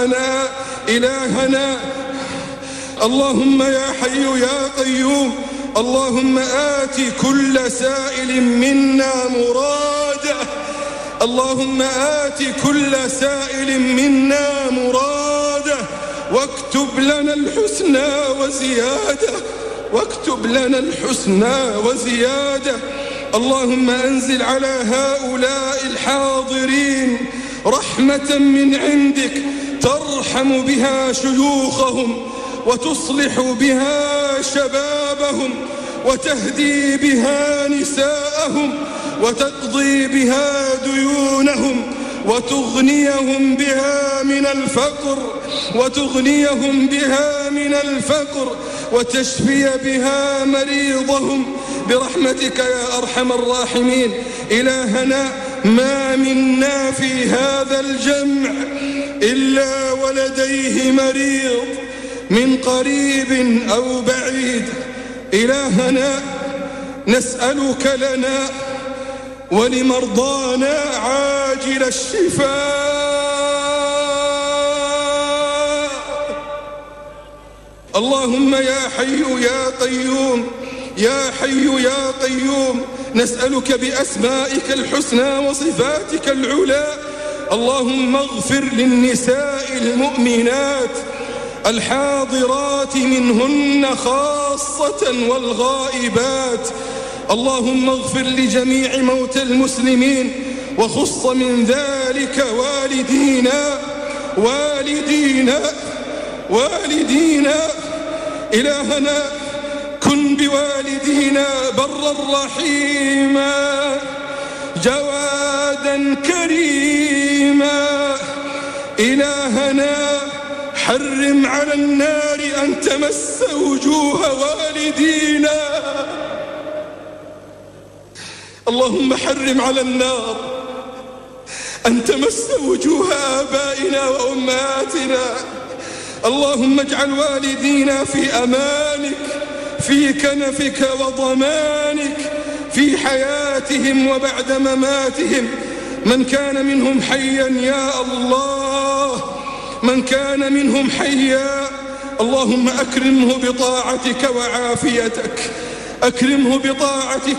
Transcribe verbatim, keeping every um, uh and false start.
إلهنا إلهنا اللهم يا حي يا قيوم اللهم آت كل سائل منا مراده اللهم آت كل سائل منا مراده واكتب لنا الحسنى وزيادة واكتب لنا الحسنى وزيادة اللهم أنزل على هؤلاء الحاضرين رحمة من عندك ترحم بها شيوخهم وتصلح بها شبابهم وتهدي بها نساءهم وتقضي بها ديونهم وتغنيهم بها من الفقر وتغنيهم بها من الفقر وتشفي بها مريضهم برحمتك يا أرحم الراحمين. إلهنا ما منا في هذا الجمع إلا ولديه مريض من قريب أو بعيد. إلهنا نسألك لنا ولمرضانا عاجل الشفاء. اللهم يا حي يا قيوم يا حي يا قيوم نسألك بأسمائك الحسنى وصفاتك العلى اللهم اغفر للنساء المؤمنات الحاضرات منهن خاصة والغائبات. اللهم اغفر لجميع موتى المسلمين وخص من ذلك والدينا والدينا والدينا. إلهنا كن بوالدينا برا رحيما جوادا كريما. إلهنا حرم على النار أن تمس وجوه والدينا. اللهم حرم على النار أن تمس وجوه آبائنا وأمهاتنا. اللهم اجعل والدينا في أمانك في كنفك وضمانك في حياتهم وبعد مماتهم. من كان منهم حيا يا الله من كان منهم حيا اللهم أكرمه بطاعتك وعافيتك أكرمه بطاعتك